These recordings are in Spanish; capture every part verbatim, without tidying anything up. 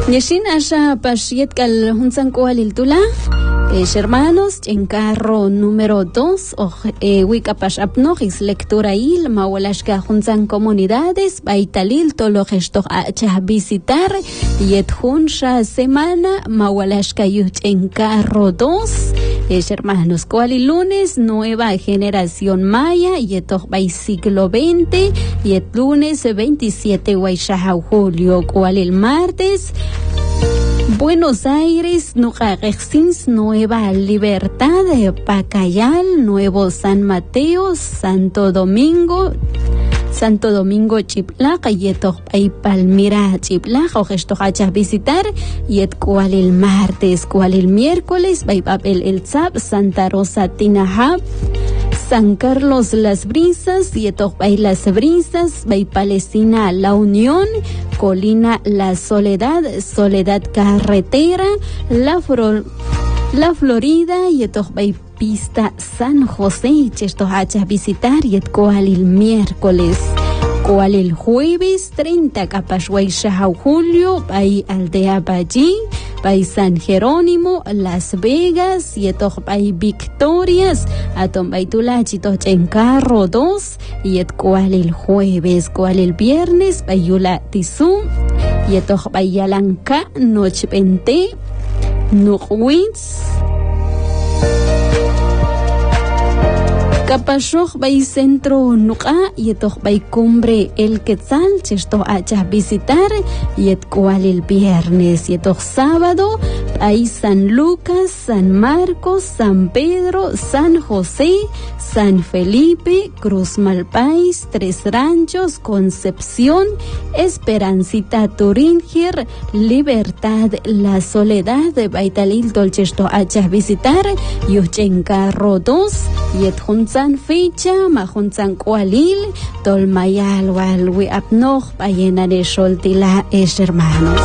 Yeshin asha pashiet kal hunsan kualil tula. Eh, hermanos, en carro número dos, o eh, wika pashapnojis lectura il, mawalashka junzan comunidades, baitalil tologesto a visitar, y et junsha semana, mawalashka yuch en carro dos, eh, hermanos, cual el lunes, nueva generación maya, y et bay siglo veinte, y et lunes veintisiete, waishaha julio, cual el martes, Buenos Aires, Nujarexins, Nueva Libertad, Pacayal, Nuevo San Mateo, Santo Domingo, Santo Domingo Chiplaca, y eto hay Palmira Chiplaca, o gesto hacha visitar, y et cual el martes, cual el miércoles, by papel el Tzab, Santa Rosa Tinahab, San Carlos Las Brisas, y eto by Las Brisas, by Palestina La Unión, Colina La Soledad, Soledad Carretera, La, Fro La Florida, y eto by Pista San José, y esto hacha visitar, y et cual el miércoles. Cual el jueves treinta Capashuay Shahau Julio, by Aldea Ballí, by San Jerónimo, Las Vegas, y eto by Victorias, atom by Tulachito en carro dos, y et cual el jueves, cual el viernes, by Yula Tizum, y eto by Yalanka, Noche Pente, Nukwitz, Capashoch by Centro Nuka, y eto by Cumbre El Quetzal, chesto hacha visitar, y et cual el viernes, y eto sábado, by San Lucas, San Marcos, San Pedro, San José, San Felipe, Cruz Malpais, Tres Ranchos, Concepción, Esperancita Turínger, Libertad, La Soledad, de Baitalil Dolchesto hacha visitar, Yuchen Carro dos, y et San fecha, mahunsan kualil, tolmayal walwi apnoch, bayena de sholtila es hermanos.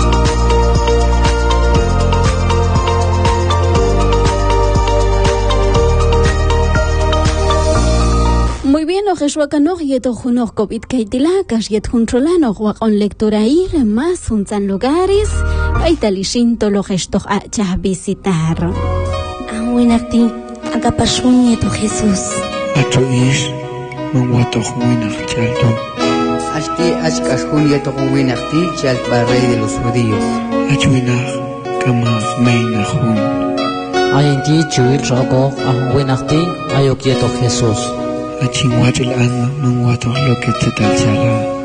Muy bien, ojeshuacanoch y etojunoch COVID kaitilacas y etjuntrolanoch wakon lectura ir más hunsan lugares, baitalishinto lo gestoch a visitar. Ahuinakti. Agapashun yeto Jesús. Acho ish, manguatoch muinach chalto. Ashti ashkashun yeto huinachti chalpa rey de los judíos. Acho inach, kamach meinachun. Ayinti chuil rabo, ahuinachti, ayok yeto Jesús. Achingwachil an manguatoch lo que te tal chala.